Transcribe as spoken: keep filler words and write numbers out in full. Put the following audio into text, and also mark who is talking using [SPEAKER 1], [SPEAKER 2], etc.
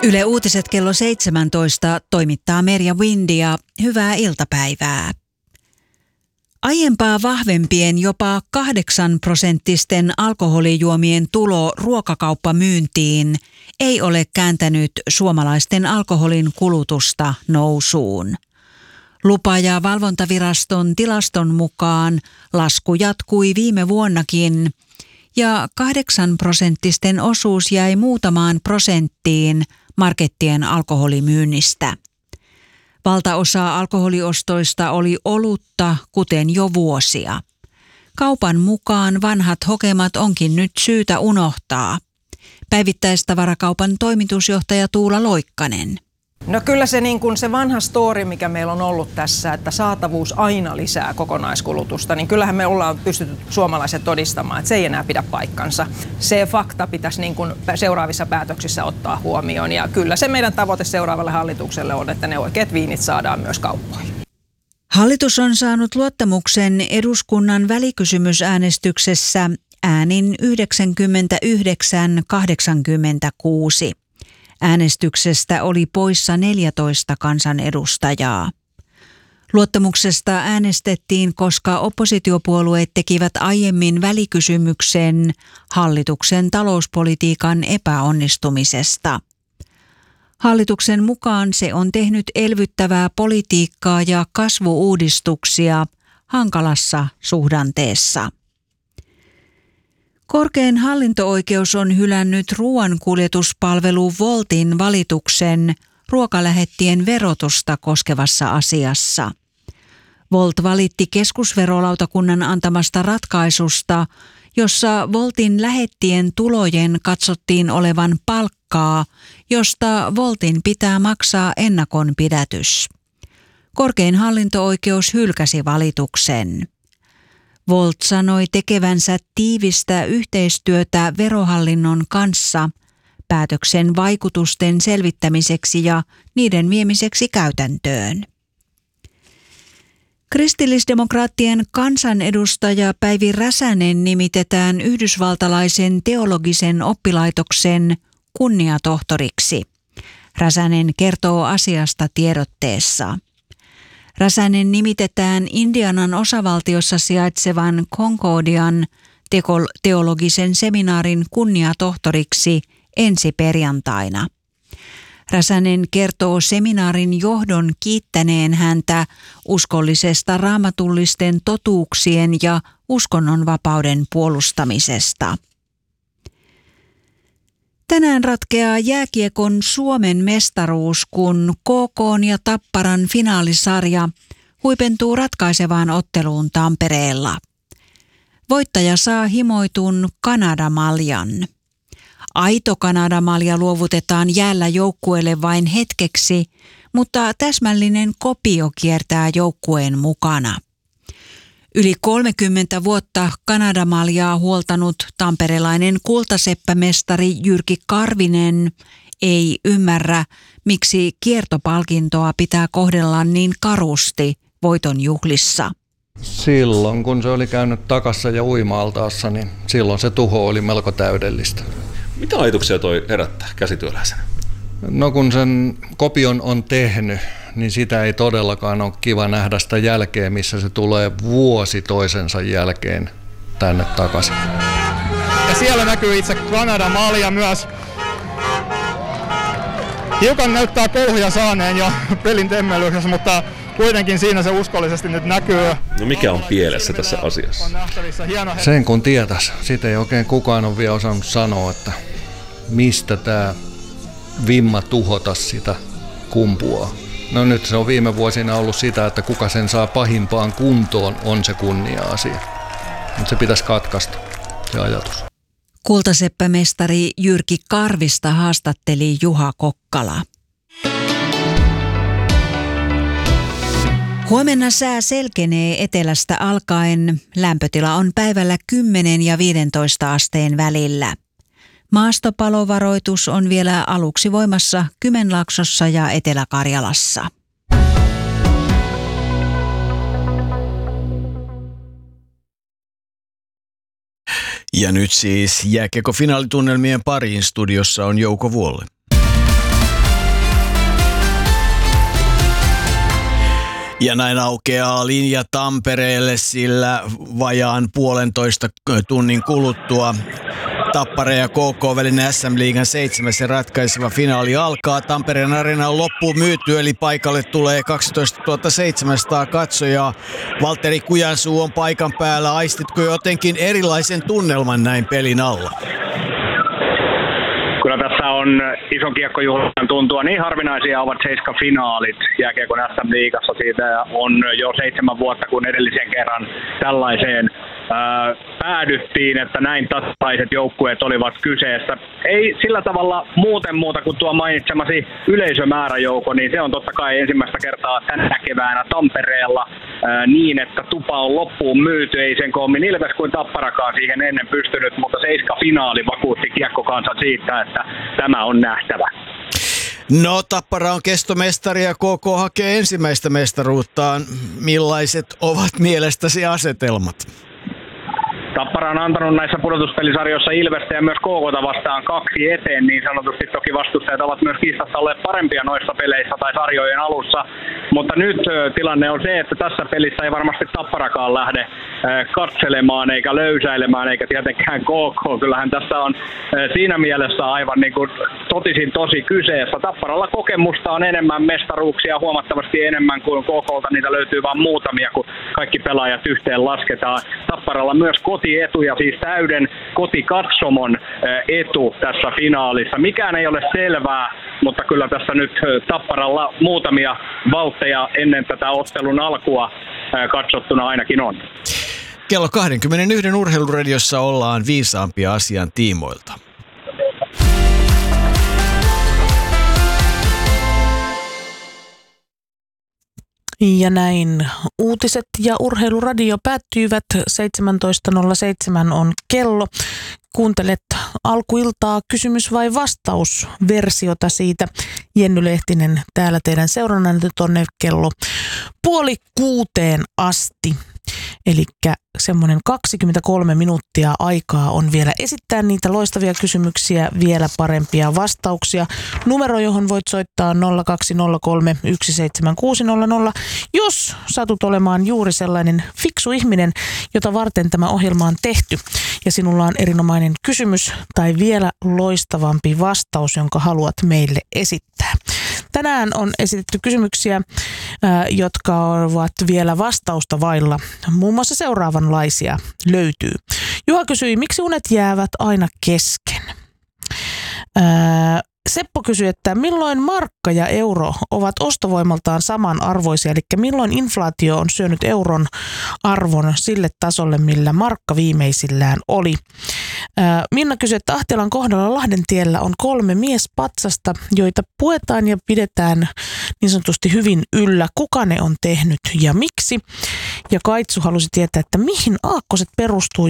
[SPEAKER 1] Yle Uutiset kello seitsemäntoista toimittaa Merja Windia. Hyvää iltapäivää. Aiempaa vahvempien jopa kahdeksan prosenttisten alkoholijuomien tulo ruokakauppamyyntiin ei ole kääntänyt suomalaisten alkoholin kulutusta nousuun. Lupa- ja valvontaviraston tilaston mukaan lasku jatkui viime vuonnakin ja kahdeksan prosenttisten osuus jäi muutamaan prosenttiin markettien alkoholimyynnistä. Valtaosa alkoholiostoista oli olutta, kuten jo vuosia. Kaupan mukaan vanhat hokemat onkin nyt syytä unohtaa. Päivittäistavarakaupan toimitusjohtaja Tuula Loikkanen.
[SPEAKER 2] No kyllä se, niin kuin se vanha story, mikä meillä on ollut tässä, että saatavuus aina lisää kokonaiskulutusta, niin kyllähän me ollaan pystytty suomalaiset todistamaan, että se ei enää pidä paikkansa. Se fakta pitäisi niin kuin seuraavissa päätöksissä ottaa huomioon ja kyllä se meidän tavoite seuraavalle hallitukselle on, että ne oikeat viinit saadaan myös kauppoihin.
[SPEAKER 1] Hallitus on saanut luottamuksen eduskunnan välikysymysäänestyksessä äänin yhdeksänkymmentäyhdeksän kahdeksankymmentäkuusi. Äänestyksestä oli poissa neljätoista kansanedustajaa. Luottamuksesta äänestettiin, koska oppositiopuolueet tekivät aiemmin välikysymyksen hallituksen talouspolitiikan epäonnistumisesta. Hallituksen mukaan se on tehnyt elvyttävää politiikkaa ja kasvu-uudistuksia hankalassa suhdanteessa. Korkein hallinto-oikeus on hylännyt ruoankuljetuspalvelu Woltin valituksen ruokalähettien verotusta koskevassa asiassa. Wolt valitti keskusverolautakunnan antamasta ratkaisusta, jossa Woltin lähettien tulojen katsottiin olevan palkkaa, josta Woltin pitää maksaa ennakonpidätys. Korkein hallinto-oikeus hylkäsi valituksen. Wolt sanoi tekevänsä tiivistä yhteistyötä verohallinnon kanssa päätöksen vaikutusten selvittämiseksi ja niiden viemiseksi käytäntöön. Kristillisdemokraattien kansanedustaja Päivi Räsänen nimitetään yhdysvaltalaisen teologisen oppilaitoksen kunniatohtoriksi. Räsänen kertoo asiasta tiedotteessa. Räsänen nimitetään Indianan osavaltiossa sijaitsevan Concordian teologisen seminaarin kunniatohtoriksi ensi perjantaina. Räsänen kertoo seminaarin johdon kiittäneen häntä uskollisesta raamatullisten totuuksien ja uskonnonvapauden puolustamisesta. Tänään ratkeaa jääkiekon Suomen mestaruus, kun K K:n ja Tapparan finaalisarja huipentuu ratkaisevaan otteluun Tampereella. Voittaja saa himoitun Kanadamaljan. Aito Kanadamalja luovutetaan jäällä joukkueelle vain hetkeksi, mutta täsmällinen kopio kiertää joukkueen mukana. Yli kolmekymmentä vuotta Kanadamaljaa huoltanut tamperelainen kultaseppämestari Jyrki Karvinen ei ymmärrä, miksi kiertopalkintoa pitää kohdella niin karusti voiton juhlissa.
[SPEAKER 3] Silloin kun se oli käynyt takassa ja uima-altaassa, niin silloin se tuho oli melko täydellistä.
[SPEAKER 4] Mitä ajatuksia toi herättää käsityöläisenä?
[SPEAKER 3] No kun sen kopion on tehnyt, niin sitä ei todellakaan ole kiva nähdä sitä jälkeen, missä se tulee vuosi toisensa jälkeen tänne takaisin.
[SPEAKER 5] Ja siellä näkyy itse Kanadamalja myös. Hiukan näyttää kouhuja saaneen jo pelin temmelyksessä, mutta kuitenkin siinä se uskollisesti nyt näkyy.
[SPEAKER 4] No mikä on pielessä tässä asiassa?
[SPEAKER 3] Sen kun tietäisi. Siitä ei oikein kukaan ole vielä osannut sanoa, että mistä tämä vimma tuhota sitä kumpuaa. No nyt se on viime vuosina ollut sitä, että kuka sen saa pahimpaan kuntoon, on se kunnia-asia. Mutta se pitäisi katkaista, se ajatus.
[SPEAKER 1] Kultaseppämestari Jyrki Karvista haastatteli Juha Kokkala. Huomenna sää selkenee etelästä alkaen. Lämpötila on päivällä kymmenen ja viisitoista asteen välillä. Maastopalovaroitus on vielä aluksi voimassa Kymenlaaksossa ja Etelä-Karjalassa.
[SPEAKER 6] Ja nyt siis jääkiekko-finaalitunnelmien pariin. Studiossa on Jouko Vuolle. Ja näin aukeaa linja Tampereelle, sillä vajaan puolentoista tunnin kuluttua Tappara ja K K välinen S M-liigan seitsemäs ja ratkaiseva finaali alkaa. Tampereen areena on loppuun myyty, eli paikalle tulee kaksitoistatuhatta seitsemänsataa katsojaa. Valtteri Kujansuu on paikan päällä. Aistitko jotenkin erilaisen tunnelman näin pelin alla?
[SPEAKER 7] Kyllä tässä on ison kiekkojuhlan tuntua. Niin harvinaisia ovat Seiska-finaalit jääkiekon S M-liigassa. Siitä on jo seitsemän vuotta, kun edellisen kerran tällaiseen ää, päädyttiin, että näin tasaiset joukkueet olivat kyseessä. Ei sillä tavalla muuten muuta kuin tuo mainitsemasi yleisömääräjouko, niin se on totta kai ensimmäistä kertaa tänä keväänä Tampereella ää, niin, että tupa on loppuun myyty. Ei sen koommin Ilves kuin Tapparakaan siihen ennen pystynyt, mutta Seiska-finaali vakuutti kiekkokansan siitä, että tämä on nähtävä.
[SPEAKER 6] No, Tappara on kestomestari ja K K hakee ensimmäistä mestaruuttaan. Millaiset ovat mielestäsi asetelmat?
[SPEAKER 7] Tappara on antanut näissä pudotuspelisarjoissa Ilvestä ja myös K K:ta vastaan kaksi eteen, niin sanotusti toki vastustajat ovat myös kiistassa olleet parempia noissa peleissä tai sarjojen alussa. Mutta nyt tilanne on se, että tässä pelissä ei varmasti Tapparakaan lähde katselemaan eikä löysäilemään eikä tietenkään K K. Kyllähän tässä on siinä mielessä aivan niin kuin totisin tosi kyseessä. Tapparalla kokemusta on enemmän, mestaruuksia huomattavasti enemmän kuin K K:lta. Niitä löytyy vain muutamia, kun kaikki pelaajat yhteen lasketaan. Tapparalla myös kotietu ja siis täyden kotikatsomon etu tässä finaalissa. Mikään ei ole selvää, mutta kyllä tässä nyt Tapparalla muutamia valtteja ennen tätä ottelun alkua katsottuna ainakin on.
[SPEAKER 6] Kello kaksikymmentäyksi Urheiluradiossa ollaan viisaampia asian tiimoilta.
[SPEAKER 8] Ja näin uutiset ja Urheiluradio päättyivät. seitsemäntoista nolla seitsemän on kello. Kuuntelet alkuiltaa kysymys vai vastaus versiota siitä. Jenny Lehtinen täällä teidän seurannanne tonne kello puoli kuuteen asti. Eli semmoinen kaksikymmentäkolme minuuttia aikaa on vielä esittää niitä loistavia kysymyksiä, vielä parempia vastauksia. Numero, johon voit soittaa nolla kaksi nolla kolme yksi seitsemän kuusi nolla nolla, jos satut olemaan juuri sellainen fiksu ihminen, jota varten tämä ohjelma on tehty. Ja sinulla on erinomainen kysymys tai vielä loistavampi vastaus, jonka haluat meille esittää. Tänään on esitetty kysymyksiä, jotka ovat vielä vastausta vailla. Muun muassa seuraavanlaisia löytyy. Juha kysyi, miksi unet jäävät aina kesken? Seppo kysyi, että milloin markka ja euro ovat ostovoimaltaan samanarvoisia, eli milloin inflaatio on syönyt euron arvon sille tasolle, millä markka viimeisillään oli. Minna kysyi, että Ahtelan kohdalla Lahdentiellä on kolme miespatsasta, joita puetaan ja pidetään niin sanotusti hyvin yllä. Kuka ne on tehnyt ja miksi? Ja Kaitsu halusi tietää, että mihin aakkoset perustuu